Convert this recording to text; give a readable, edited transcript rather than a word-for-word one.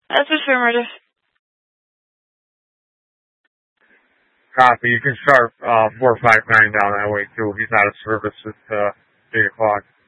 That's affirmative. Copy. You can start 459 down that way too. He's out of service at 8 o'clock.